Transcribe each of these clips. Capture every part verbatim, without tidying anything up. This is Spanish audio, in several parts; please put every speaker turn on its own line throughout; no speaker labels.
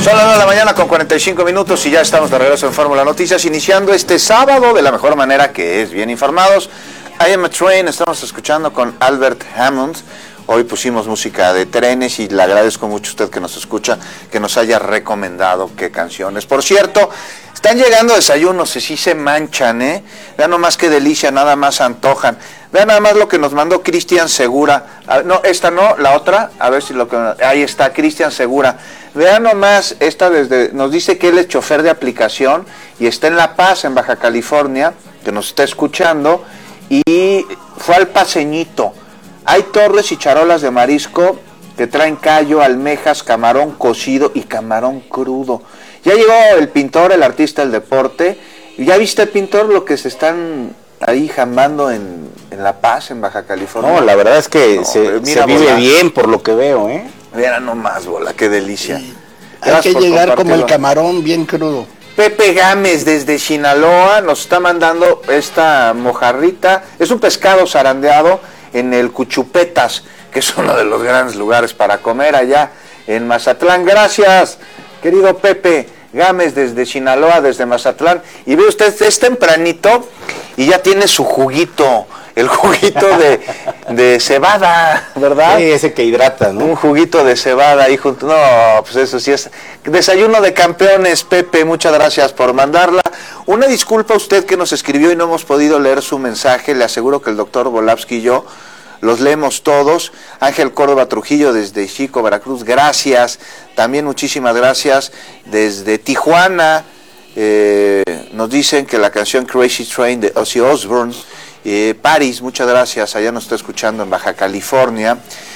Son las nueve de la mañana con cuarenta y cinco minutos y ya estamos de regreso en Fórmula Noticias, iniciando este sábado de la mejor manera, que es bien informados. I Am a Train, estamos escuchando con Albert Hammond. Hoy pusimos música de trenes y le agradezco mucho a usted que nos escucha, que nos haya recomendado qué canciones. Por cierto, están llegando desayunos y sí se manchan, ¿eh? Vean nomás qué delicia, nada más antojan. Vean nada más lo que nos mandó Cristian Segura. Ah, no, esta no, la otra, a ver si lo que... Ahí está, Cristian Segura. Vean nomás, esta desde... Nos dice que él es chofer de aplicación y está en La Paz, en Baja California, que nos está escuchando, y fue al Paseñito. Hay torres y charolas de marisco que traen callo, almejas, camarón cocido y camarón crudo. Ya llegó el pintor, el artista del deporte. ¿Ya viste, pintor, lo que se están ahí jambando en, en La Paz, en Baja California?
No, la verdad es que
no,
se,
mira,
se vive
bola,
bien por lo que veo, ¿eh?
Mira nomás, bola, qué delicia.
Sí. Hay que llegar como el camarón bien crudo.
Pepe Gámez desde Sinaloa nos está mandando esta mojarrita. Es un pescado zarandeado en el Cuchupetas, que es uno de los grandes lugares para comer allá en Mazatlán. Gracias, querido Pepe Gámez desde Sinaloa, desde Mazatlán. Y ve usted, es tempranito y ya tiene su juguito, el juguito de, de cebada, ¿verdad?
Sí, ese que hidrata, ¿no?
Un juguito de cebada ahí junto. No, pues eso sí es desayuno de campeones, Pepe, muchas gracias por mandarla. Una disculpa a usted que nos escribió y no hemos podido leer su mensaje. Le aseguro que el doctor Volavsky y yo los leemos todos. Ángel Córdoba Trujillo desde Chico, Veracruz, gracias. También muchísimas gracias desde Tijuana. Eh, nos dicen que la canción Crazy Train de Ozzy Osbourne. Eh, Paris, muchas gracias, allá nos está escuchando en Baja California.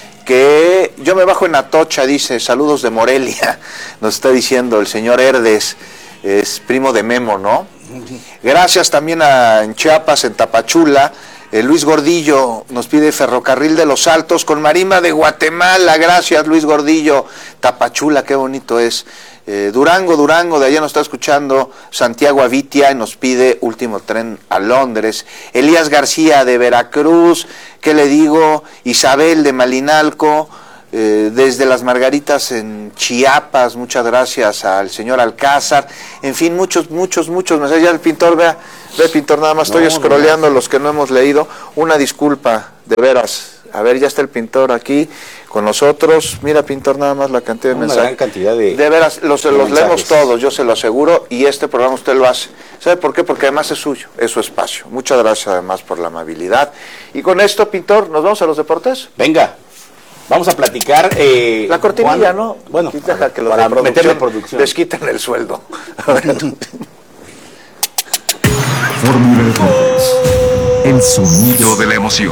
Que yo me bajo en Atocha, dice, saludos de Morelia, nos está diciendo el señor Herdes, es primo de Memo, ¿no? Gracias también a en Chiapas, en Tapachula. eh, Luis Gordillo nos pide Ferrocarril de los Altos con marimba de Guatemala. Gracias, Luis Gordillo. Tapachula, qué bonito es. Eh, Durango, Durango, de allá nos está escuchando Santiago Avitia y nos pide Último Tren a Londres. Elías García de Veracruz, ¿qué le digo? Isabel de Malinalco, eh, desde Las Margaritas en Chiapas, muchas gracias al señor Alcázar. En fin, muchos, muchos, muchos mensajes. Ya el pintor, vea, ve pintor, nada más estoy no, scrolleando no. los que no hemos leído. Una disculpa, de veras. A ver, ya está el pintor aquí con nosotros. Mira, pintor, nada más la cantidad de
Una
mensajes.
gran cantidad de
De veras, los,
de
los
mensajes.
leemos todos, yo se lo aseguro, y este programa usted lo hace. ¿Sabe por qué? Porque además es suyo, es su espacio. Muchas gracias además por la amabilidad. Y con esto, pintor, ¿nos vamos a los deportes?
Venga, vamos a platicar. Eh,
la cortinilla,
Juan,
¿no?
Bueno,
Deja
ver,
que los
para
de producción,
meterle producción.
les quiten el sueldo.
Fórmula Deportes, el sonido de la emoción.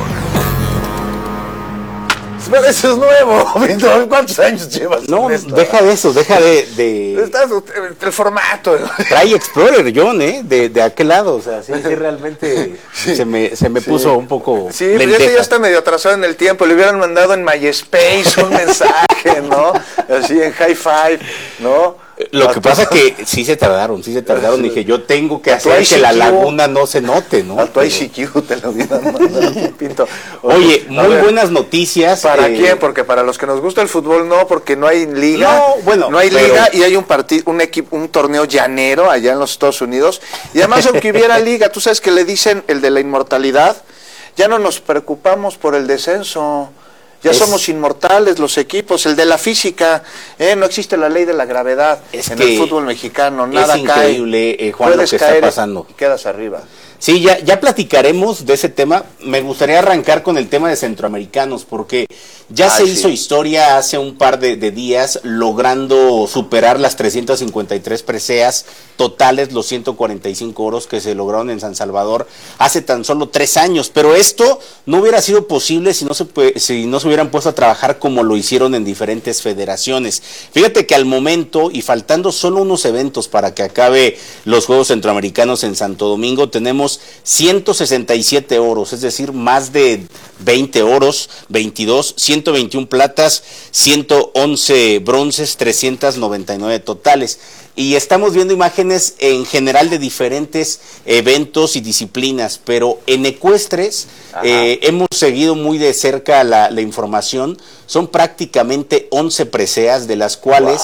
Pero eso es nuevo, pintor. ¿Cuántos años llevas?
No,
con esto?
deja de eso, deja de... de...
Estás, el formato.
Trae Explorer, John, ¿eh? De, de aquel lado, o sea, sí, sí realmente
sí,
se me, se me
sí.
puso un poco
Sí, pero este ya está medio atrasado en el tiempo. Le hubieran mandado en MySpace un mensaje, ¿no? Así en High Five, ¿no?
Lo que pasa que sí se tardaron, sí se tardaron. Dije, yo tengo que
A tu
hacer
I C Q,
que la laguna no se note, ¿no?
A tu I C Q te lo hubieran mandado, Pinto.
Oye,
a
muy
ver,
buenas noticias.
¿Para
eh,
quién? Porque para los que nos gusta el fútbol no, porque no hay liga.
No, bueno,
no hay
pero...
liga y hay un partido, un equipo, un torneo llanero allá en los Estados Unidos. Y además, aunque hubiera liga, tú sabes que le dicen el de la inmortalidad, ya no nos preocupamos por el descenso. Ya es, somos inmortales los equipos, el de la física, ¿eh? No existe la ley de la gravedad
es
en
que
el fútbol mexicano, nada
es increíble,
cae.
Eh, Juan,
Puedes
lo que
caer
está pasando.
Y quedas arriba.
Sí, ya, ya platicaremos de ese tema. Me gustaría arrancar con el tema de centroamericanos, porque ya Ay, se hizo sí. historia hace un par de, de días, logrando superar las trescientas cincuenta y tres preseas totales, los ciento cuarenta y cinco oros que se lograron en San Salvador hace tan solo tres años. Pero esto no hubiera sido posible si no se, si no se hubieran puesto a trabajar como lo hicieron en diferentes federaciones. Fíjate que al momento, y faltando solo unos eventos para que acabe los Juegos Centroamericanos en Santo Domingo, tenemos ciento sesenta y siete oros, es decir, más de veinte oros, veintidós, ciento veintiuna platas, ciento once bronces, trescientos noventa y nueve totales. Y estamos viendo imágenes en general de diferentes eventos y disciplinas, pero en ecuestres eh, hemos seguido muy de cerca la, la información. Son prácticamente once preseas, de las cuales... Wow.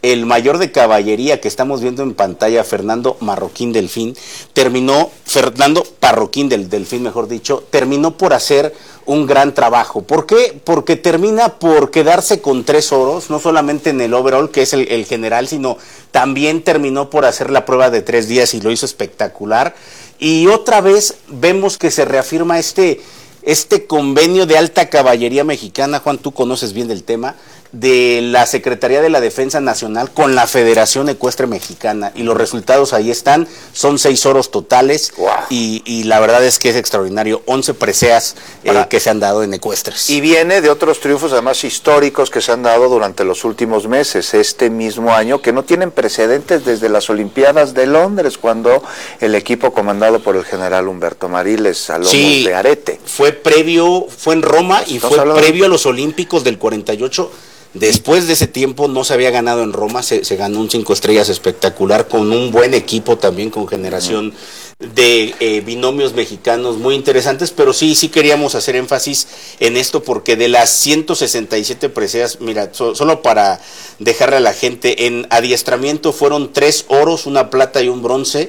el mayor de caballería que estamos viendo en pantalla, Fernando Marroquín Delfín, terminó, Fernando Parroquín del Delfín, mejor dicho, terminó por hacer un gran trabajo. ¿Por qué? Porque termina por quedarse con tres oros, no solamente en el overall, que es el, el general, sino también terminó por hacer la prueba de tres días y lo hizo espectacular. Y otra vez vemos que se reafirma este, este convenio de alta caballería mexicana. Juan, tú conoces bien del tema, de la Secretaría de la Defensa Nacional con la Federación Ecuestre Mexicana, y los resultados ahí están, son seis oros totales. Wow. y, y la verdad es que es extraordinario, once preseas eh, que se han dado en ecuestres.
Y viene de otros triunfos además históricos que se han dado durante los últimos meses, este mismo año, que no tienen precedentes desde las Olimpiadas de Londres, cuando el equipo comandado por el general Humberto Mariles a lomos sí, de arete.
Fue previo, fue en Roma y fue previo a los Olímpicos del cuarenta y ocho. Después de ese tiempo no se había ganado en Roma, se, se ganó un cinco estrellas espectacular con un buen equipo también, con generación de eh, binomios mexicanos muy interesantes, pero sí, sí queríamos hacer énfasis en esto porque de las ciento sesenta y siete preseas, mira, so, solo para dejarle a la gente, en adiestramiento fueron tres oros, una plata y un bronce,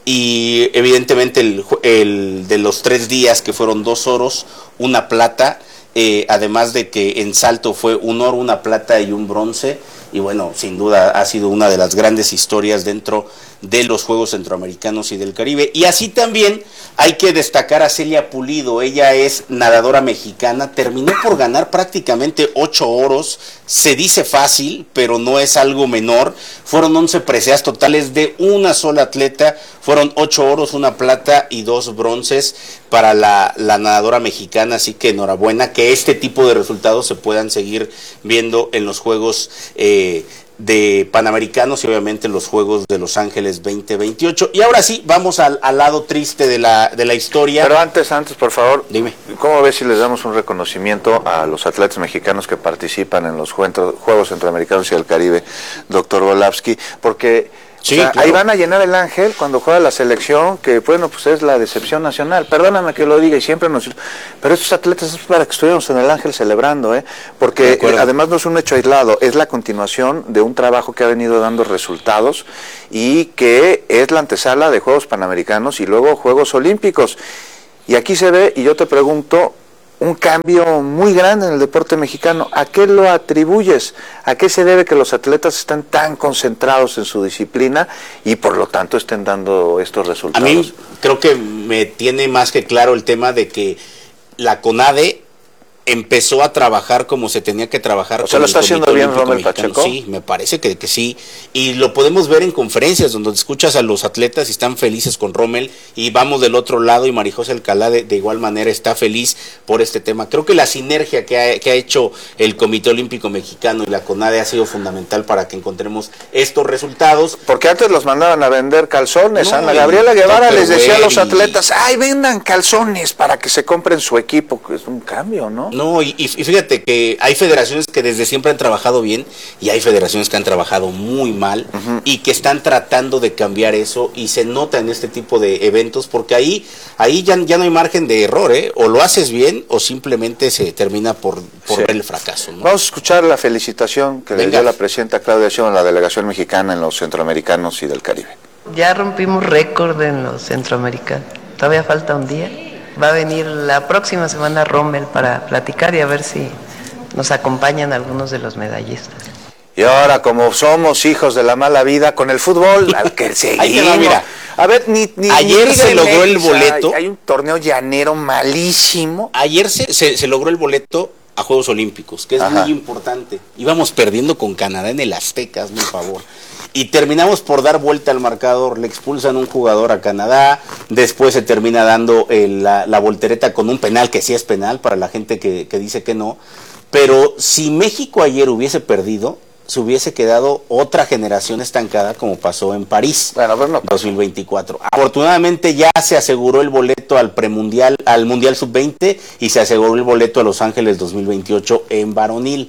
y evidentemente el, el de los tres días que fueron dos oros, una plata. Eh, además de que en salto fue un oro, una plata y un bronce, y bueno, sin duda ha sido una de las grandes historias dentro de los Juegos Centroamericanos y del Caribe. Y así también hay que destacar a Celia Pulido, ella es nadadora mexicana, terminó por ganar prácticamente ocho oros, se dice fácil, pero no es algo menor, fueron once preseas totales de una sola atleta, fueron ocho oros, una plata y dos bronces para la, la nadadora mexicana, así que enhorabuena, que este tipo de resultados se puedan seguir viendo en los Juegos eh, de Panamericanos y obviamente los Juegos de Los Ángeles veinte veintiocho. Y ahora sí, vamos al, al lado triste de la, de la historia.
Pero antes, antes, por favor,
dime.
¿Cómo ves si les damos un reconocimiento a los atletas mexicanos que participan en los Juegos Centroamericanos y del Caribe, doctor Volapsky? Porque sí, o sea, claro, ahí van a llenar el Ángel cuando juega la selección, que bueno, pues es la decepción nacional. Perdóname que lo diga y siempre nos... Pero estos atletas es para que estuviéramos en el Ángel celebrando, ¿eh? Porque además no es un hecho aislado, es la continuación de un trabajo que ha venido dando resultados y que es la antesala de Juegos Panamericanos y luego Juegos Olímpicos. Y aquí se ve, y yo te pregunto, un cambio muy grande en el deporte mexicano. ¿A qué lo atribuyes? ¿A qué se debe que los atletas están tan concentrados en su disciplina y por lo tanto estén dando estos resultados?
A mí creo que me tiene más que claro el tema de que la CONADE empezó a trabajar como se tenía que trabajar.
O sea, ¿lo está haciendo bien Rommel Pacheco?
Sí, me parece que, que sí. Y lo podemos ver en conferencias donde escuchas a los atletas y están felices con Rommel, y vamos del otro lado y Marijosa Alcalá de, de igual manera está feliz por este tema. Creo que la sinergia que ha, que ha hecho el Comité Olímpico Mexicano y la CONADE ha sido fundamental para que encontremos estos resultados.
Porque antes los mandaban a vender calzones. No, Ana Gabriela Guevara les decía a los atletas, ay, vendan calzones para que se compren su equipo. Es un cambio, ¿no?
No, y, y fíjate que hay federaciones que desde siempre han trabajado bien y hay federaciones que han trabajado muy mal, uh-huh, y que están tratando de cambiar eso, y se nota en este tipo de eventos porque ahí ahí ya, ya no hay margen de error, ¿eh? O lo haces bien o simplemente se termina por, por sí. ver el fracaso, ¿no?
Vamos a escuchar la felicitación que Venga. le dio la presidenta Claudia Sheinbaum a la delegación mexicana en los Centroamericanos y del Caribe.
Ya rompimos récord en los Centroamericanos, todavía falta un día. Va a venir la próxima semana Rommel para platicar y a ver si nos acompañan algunos de los medallistas.
Y ahora, como somos hijos de la mala vida con el fútbol, al que seguimos. Mira, a ver, ni, ni
ayer
ni
se logró el boleto.
Hay, hay un torneo llanero malísimo.
Ayer se, se, se logró el boleto a Juegos Olímpicos, que es Ajá. muy importante. Íbamos perdiendo con Canadá en el Azteca, hazme un favor. Y terminamos por dar vuelta al marcador, le expulsan un jugador a Canadá, después se termina dando el, la, la voltereta con un penal, que sí es penal para la gente que, que dice que no, pero si México ayer hubiese perdido, se hubiese quedado otra generación estancada como pasó en París,
bueno, pues no.
dos mil veinticuatro. Afortunadamente ya se aseguró el boleto al premundial, al Mundial sub veinte, y se aseguró el boleto a Los Ángeles dos mil veintiocho en varonil.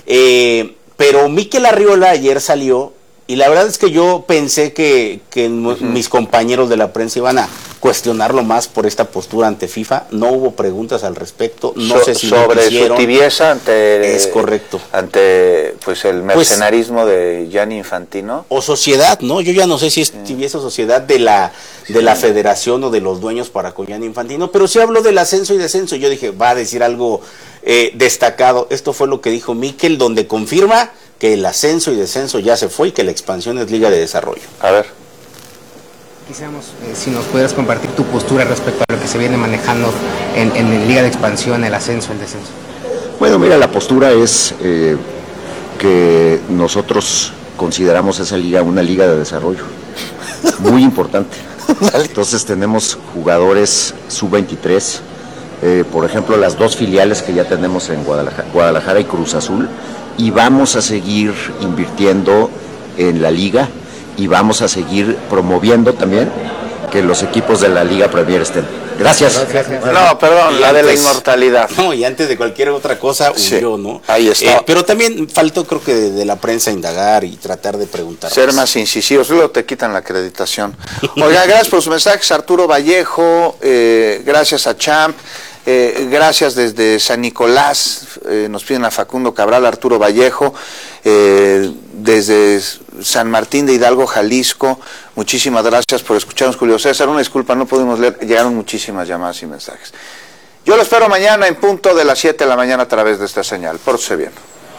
Eh, pero Mikel Arriola ayer salió, y la verdad es que yo pensé que, que uh-huh. mis compañeros de la prensa iban a cuestionarlo más por esta postura ante FIFA. No hubo preguntas al respecto, no
so,
sé si
sobre
no
su tibieza ante
es correcto
ante pues el mercenarismo pues, de Gianni Infantino
o sociedad, ¿no? Yo ya no sé si es tibieza o sociedad de la de la federación o de los dueños para con Gianni Infantino, pero sí habló del ascenso y descenso. Yo dije, va a decir algo eh, destacado. Esto fue lo que dijo Mikel, donde confirma que el ascenso y descenso ya se fue y que la expansión es Liga de Desarrollo.
A ver.
Quisiéramos, eh, si nos pudieras compartir tu postura respecto a lo que se viene manejando en, en la Liga de Expansión, el ascenso, el descenso.
Bueno, mira, la postura es eh, que nosotros consideramos esa liga una liga de desarrollo, muy importante. Entonces tenemos jugadores sub veintitrés, eh, por ejemplo, las dos filiales que ya tenemos en Guadalajara, Guadalajara y Cruz Azul, y vamos a seguir invirtiendo en la liga, y vamos a seguir promoviendo también que los equipos de la Liga Premier estén. Gracias.
No, perdón, la de la inmortalidad.
No, y antes de cualquier otra cosa, huyó,
sí,
¿no?
Ahí está.
Eh, pero también faltó, creo que de, de la prensa indagar y tratar de preguntar.
Ser más, más incisivos, luego te quitan la acreditación. Oiga, gracias por sus mensajes, Arturo Vallejo, eh, gracias a Champ. Eh, gracias desde San Nicolás, eh, nos piden a Facundo Cabral, Arturo Vallejo, eh, desde San Martín de Hidalgo, Jalisco, muchísimas gracias por escucharnos, Julio César, una disculpa, no pudimos leer, llegaron muchísimas llamadas y mensajes. Yo lo espero mañana en punto de las siete de la mañana a través de esta señal, pórtese bien.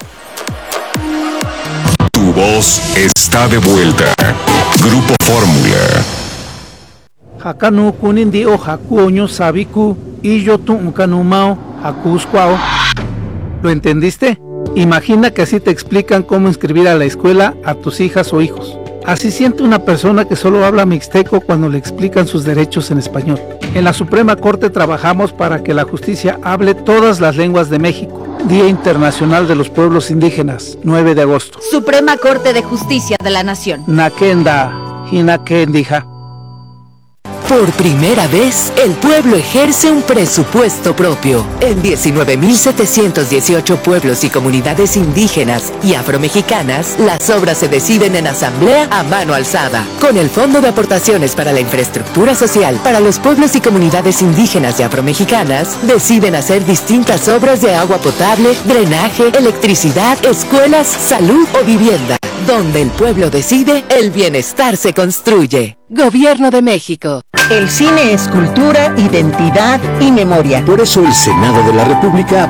Tu voz está de vuelta, Grupo Fórmula.
Hakanu kunindi o hakuoño sabiku y yo tu unkanumao hakuscuao. ¿Lo entendiste? Imagina que así te explican cómo inscribir a la escuela a tus hijas o hijos. Así siente una persona que solo habla mixteco cuando le explican sus derechos en español. En la Suprema Corte trabajamos para que la justicia hable todas las lenguas de México. Día Internacional de los Pueblos Indígenas, nueve de agosto.
Suprema Corte de Justicia de la Nación.
Nakenda, Hinakendija.
Por primera vez, el pueblo ejerce un presupuesto propio. En diecinueve mil setecientos dieciocho pueblos y comunidades indígenas y afromexicanas, las obras se deciden en asamblea a mano alzada. Con el Fondo de Aportaciones para la Infraestructura Social para los pueblos y comunidades indígenas y afromexicanas, deciden hacer distintas obras de agua potable, drenaje, electricidad, escuelas, salud o vivienda. Donde el pueblo decide, el bienestar se construye. Gobierno de México.
El cine es cultura, identidad y memoria.
Por eso el Senado de la República